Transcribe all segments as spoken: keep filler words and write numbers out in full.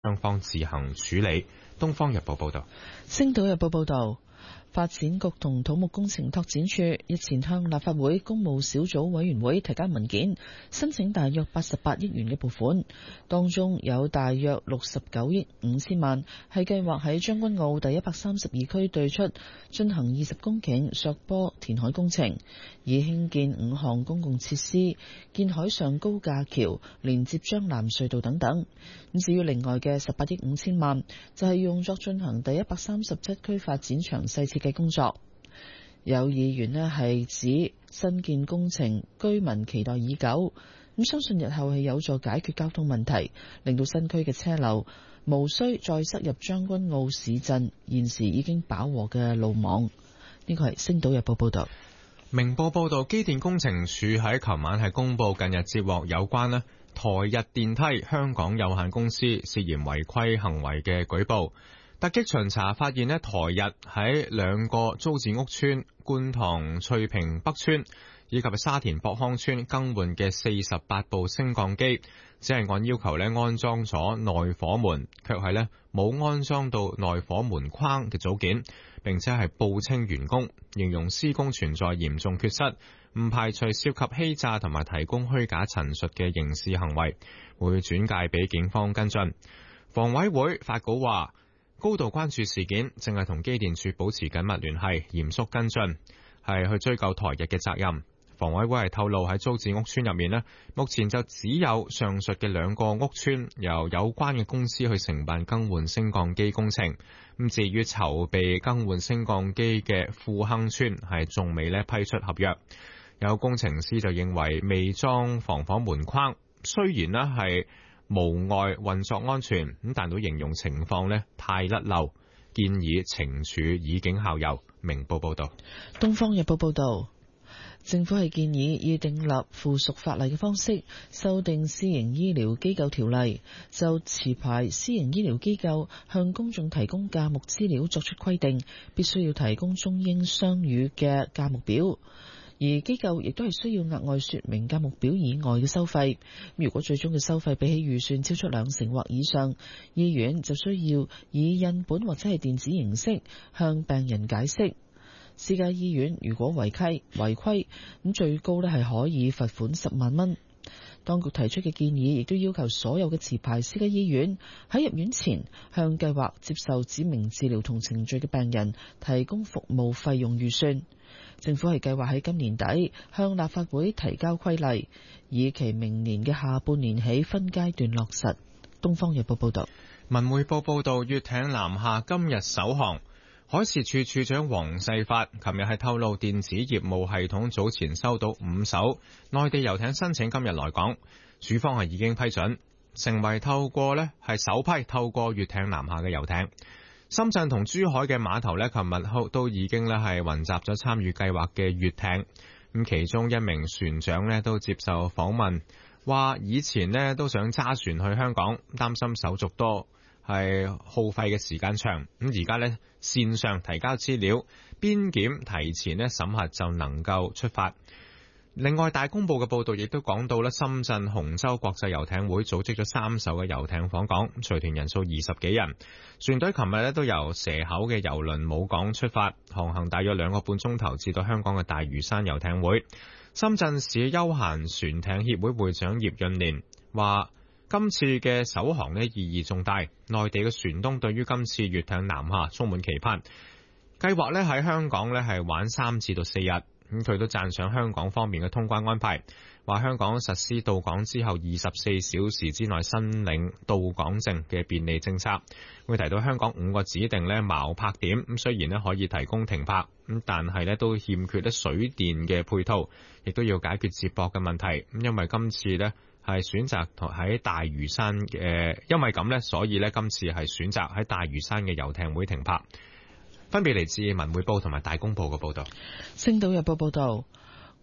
雙方自行處理。東方日報報道。 星島日報報道，發展局同土木工程拓展處日前向立法會工務小組委員會提交文件，申請大約八十八億元嘅撥款，當中有大約六十九億五千萬係計劃喺將軍澳第一百三十二區對出進行二十公頃削坡填海工程，以興建五項公共設施、建海上高架橋、連接將藍隧道等等。咁至於另外嘅十八億五千萬就係用作進行第一百三十七區發展詳細設計工作。有議員呢係指新建工程居民期待已久，咁相信日後係有助解決交通問題，令到新區嘅車流無需再塞入將軍澳市鎮現時已經飽和嘅路網。呢個係星島日報報道。 明報報道，機電工程署喺琴晚係公布近日接獲有關呢台日電梯香港有限公司涉嫌違規行為嘅舉報。突擊巡查發現呢台日喺兩個租置屋邨觀塘翠屏北邨以及沙田博康邨更換嘅四十八部升降機，只係按要求呢安裝咗內火門，卻係呢冇安裝到內火門框嘅組件，並且係報稱完工，形容施工存在嚴重缺失，唔排除涉及欺詐同埋提供虛假陳述嘅刑事行為，會轉介俾警方跟進。房委會發稿話，高度關注事件，正係同機電署保持緊密聯繫，嚴肅跟進，係去追究台日嘅責任。房委會係透露喺租置屋邨入面呢，目前就只有上述嘅兩個屋邨由有關嘅公司去承辦更換升降機工程。咁至於籌備更換升降機嘅富亨邨係仲未呢批出合約。有工程師就認為未裝防火門框，雖然呢係無礙運作安全，咁但都形容情況呢太甩漏，建議懲處以儆效尤。明報報道。 東方日報報道，政府係建議以訂立附屬法例嘅方式修訂私營醫療機構條例，就持牌私營醫療機構向公眾提供價目資料作出規定，必須要提供中英雙語嘅價目表。而機構亦都係需要額外說明價目表以外嘅收費。如果最終嘅收費比起預算超出兩成或以上，醫院就需要以印本或者係電子形式向病人解釋。私家醫院如果違規違規，咁最高呢係可以罰款十萬蚊。當局提出嘅建議亦都要求所有嘅持牌私家醫院喺入院前向計劃接受指明治療同程序嘅病人提供服務費用預算。政府係計劃喺今年底向立法會提交規例，以期明年嘅下半年起分階段落實。東方日報報道。 文匯報報道，粵艇南下今日首航。海事處處長黃世發琴日係透露，電子業務系統早前收到五艘內地遊艇申請今日來港，署方係已經批准，成為透過呢係首批透過粵艇南下嘅遊艇。深圳同珠海嘅碼頭呢，琴日都已經呢係雲集咗參與計劃嘅粵艇。咁其中一名船長呢都接受訪問，話以前呢都想揸船去香港，擔心手續多，係耗費嘅時間長。咁而家呢線上提交資料，邊檢提前呢審核就能夠出發。另外，大公報嘅報道亦都講到咧，深圳洪州國際遊艇會組織咗三艘嘅遊艇訪港，隨團人數二十幾人。船隊琴日咧都由蛇口嘅郵輪母港出發，航行大約兩個半鐘頭至到香港嘅大嶼山遊艇會。深圳市休閒船艇協會會長葉潤年話，今次嘅首航咧意義重大，內地嘅船東對於今次粵艇南下充滿期盼，計劃咧喺香港咧係玩三至到四日。咁佢都讚賞香港方面嘅通關安排，話香港實施到港之後二十四小時之內申領到港證嘅便利政策。會提到香港五個指定咧錨泊點，咁雖然咧可以提供停泊，咁但係咧都欠缺咧水電嘅配套，亦都要解決接駁嘅問題。咁因為今次咧係選擇喺大嶼山嘅，因為咁咧，所以咧今次係選擇喺大嶼山嘅遊艇會停泊。分別嚟自文匯報同埋大公報嘅報道。 星島日報報道，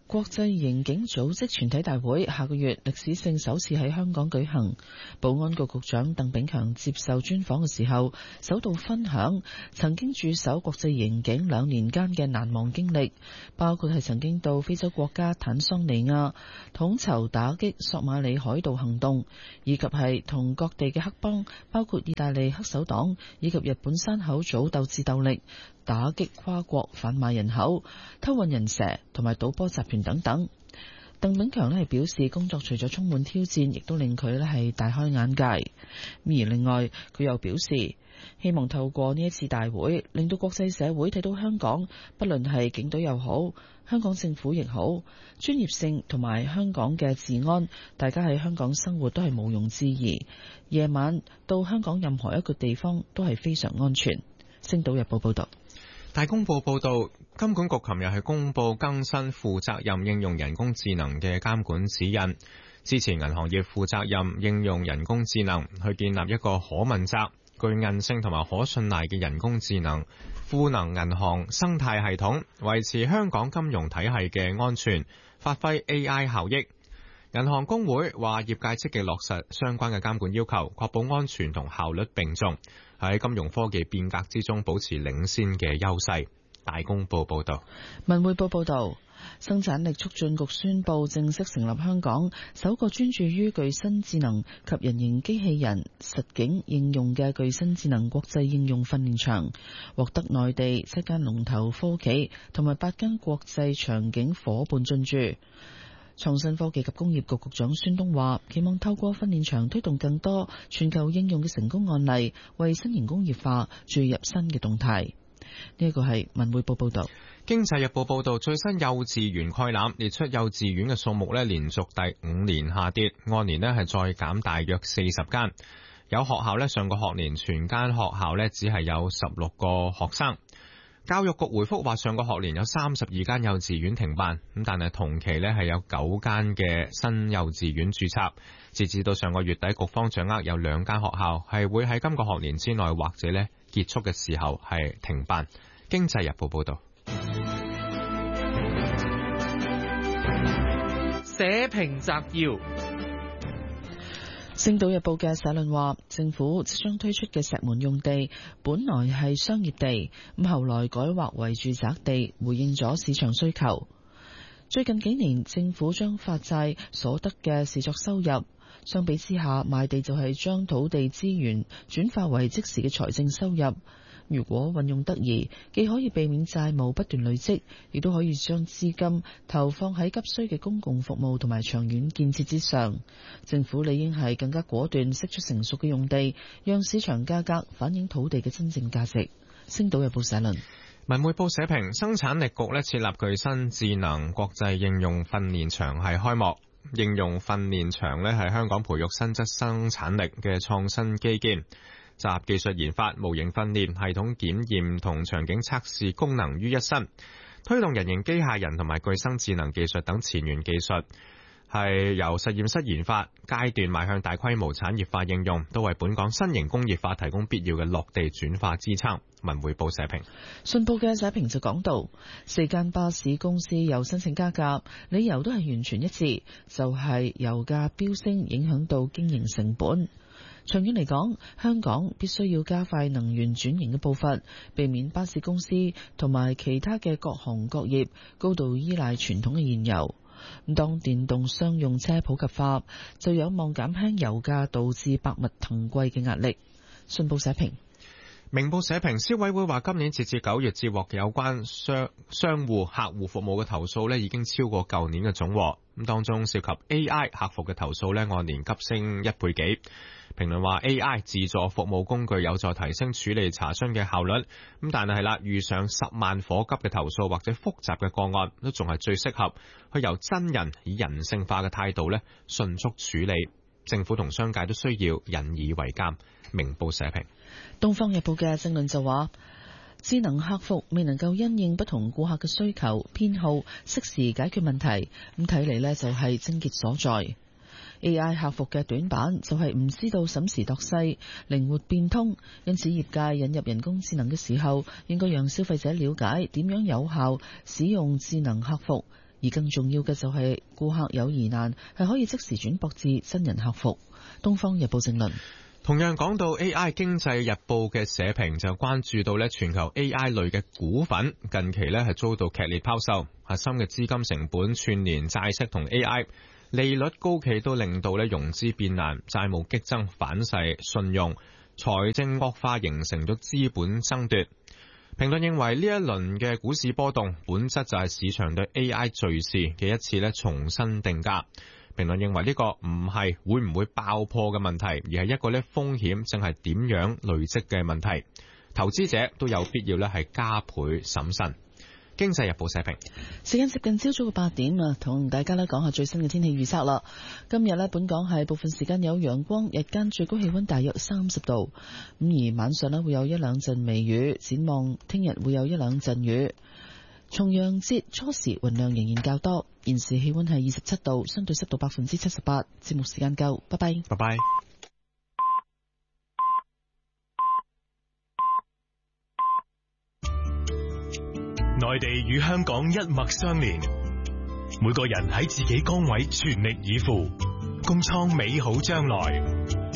國際刑警組織全體大會下個月歷史性首次喺香港舉行。保安局局長鄧炳強接受專訪嘅時候，首度分享曾經駐守國際刑警兩年間嘅難忘經歷，包括係曾經到非洲國家坦桑尼亞統籌打擊索馬里海盜行動，以及係同各地嘅黑幫，包括意大利黑手黨以及日本山口組鬥智鬥力，打擊跨國販賣人口、偷運人蛇同埋賭波集團等等。鄧炳強咧係表示，工作除咗充滿挑戰，亦都令佢咧係大開眼界。而另外，佢又表示，希望透過呢一次大會，令到國際社會睇到香港，不論係警隊又好，香港政府亦好，專業性同埋香港嘅治安，大家喺香港生活都係毋庸置疑。夜晚到香港任何一個地方都係非常安全。星島日報報道。 大公報報道，金管局琴日係公布更新負責任應用人工智能嘅監管指引，支持銀行業負責任應用人工智能，去建立一個可問責、具韌性同埋可信賴嘅人工智能賦能銀行生態系統，維持香港金融體系嘅安全，發揮 A I 效益。銀行公會話，業界積極落實相關嘅監管要求，確保安全同效率並重，喺金融科技變革之中保持領先嘅優勢。大公報報道。 文匯報報道，生產力促進局宣布正式成立香港首個專注於具身智能及人形機器人實境應用嘅具身智能國際應用訓練場，獲得內地七間龍頭科企同埋八間國際場景伙伴進駐。創新科技及工業局局長孫東話，期望透過訓練場推動更多全球應用嘅成功案例，為新型工業化注入新嘅動態。呢一個係文匯報報道。 經濟日報報道，最新幼稚園概覽列出幼稚園嘅數目咧，連續第五年下跌，按年咧係再減大約四十間。有學校咧上個學年全間學校咧只係有十六個學生。教育局回覆話，上個學年有三十二間幼稚園停辦，咁但係同期咧係有九間嘅新幼稚園註冊。截至到上個月底，局方掌握有兩間學校係會喺今個學年之內或者咧結束嘅時候係停辦。經濟日報報道。 社評摘要。 星島日報嘅社論話，政府即將推出嘅石門用地本來係商業地，咁後來改劃為住宅地，回應咗市場需求。最近幾年，政府將發債所得嘅視作收入，相比之下，賣地就係將土地資源轉化為即時嘅財政收入。如果運用得宜，既可以避免債務不斷累積，亦都可以將資金投放喺急需嘅公共服務同埋長遠建設之上。政府理應係更加果斷釋出成熟嘅用地，讓市場價格反映土地嘅真正價值。星島日報社論。 文匯報社評，生產力局咧設立具身智能國際應用訓練場係開幕。應用訓練場咧係香港培育新質生產力嘅創新基建，集技術研發、模型訓練、系統檢驗同場景測試功能於一身，推動人形機械人同埋具身智能技術等前沿技術，係由實驗室研發階段邁向大規模產業化應用，都為本港新型工業化提供必要嘅落地轉化支撐。文匯報社評。 信報嘅社評就講到，四間巴士公司又申請加價，理由都係完全一致，就係油價飆升影響到經營成本。長遠嚟講，香港必須要加快能源轉型嘅步伐，避免巴士公司同埋其他嘅各行各業高度依賴傳統嘅燃油。咁當電動商用車普及化，就有望減輕油價導致百物騰貴嘅壓力。信報社評。 明報社評，消委會話今年截至九月接獲有關商商戶客戶服務嘅投訴咧，已經超過舊年嘅總和。咁當中涉及 A I 客服嘅投訴咧，按年急升一倍幾。評論話 A I 自助服務工具有助提升處理查詢嘅效率。咁但係啦，遇上十萬火急嘅投訴或者複雜嘅個案，都仲係最適合去由真人以人性化嘅態度咧，迅速處理。政府同商界都需要引以為鑑。明報社評。 東方日報嘅政論就話，智能客服未能夠因應不同顧客嘅需求偏好，適時解決問題，咁睇嚟呢就係症結所在。A I 客服嘅短板就係唔知道審時度勢、靈活變通，因此業界引入人工智能嘅時候，應該讓消費者了解點樣有效使用智能客服， 而更重要嘅就係顧客有疑難係可以即時轉駁至真人客服。東方日報正論。 同樣講到 A I， 經濟日報嘅社評就關注到咧全球 A I 類嘅股份近期咧係遭到劇烈拋售，核心嘅資金成本串聯債息同 A I 利率高企，都令到咧融資變難，債務激增，反噬信用，財政惡化，形成咗資本爭奪。評論認為呢一輪嘅股市波動本質就係市場對 A I 敘事嘅一次咧重新定價。評論認為呢個唔係會唔會爆破嘅問題，而係一個咧風險正係點樣累積嘅問題。投資者都有必要咧係加倍審慎。經濟日報社評。 時間接近朝早嘅八點啊，同大家咧講下最新嘅天氣預測啦。今日咧本港係部分時間有陽光，日間最高氣溫大約三十度。咁而晚上咧會有一兩陣微雨，展望聽日會有一兩陣雨。重陽節初時雲量仍然較多，現時氣溫係二十七度，相對濕度百分之七十八。節目時間夠，拜拜。 拜拜。 內地與香港一脈相連，每個人喺自己崗位全力以赴，共創美好將來。